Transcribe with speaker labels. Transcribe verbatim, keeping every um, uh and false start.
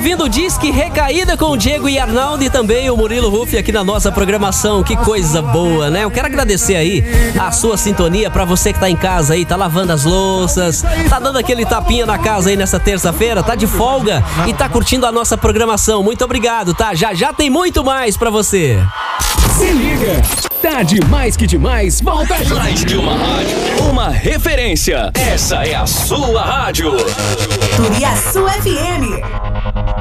Speaker 1: ouvindo o Disque Recaída com o Diego e Arnaldo e também o Murilo Ruff aqui na nossa programação. Que coisa boa, né? Eu quero agradecer aí a sua sintonia pra você que tá em casa aí, tá lavando as louças, tá dando aquele tapinha na casa aí nessa terça-feira, tá de folga e tá curtindo a nossa programação. Muito obrigado, tá? Já já tem muito mais pra você.
Speaker 2: Se liga! Tá demais que demais, volta já!
Speaker 3: Mais que uma rádio, uma referência. Essa é a sua rádio.
Speaker 4: Turiaçu F M.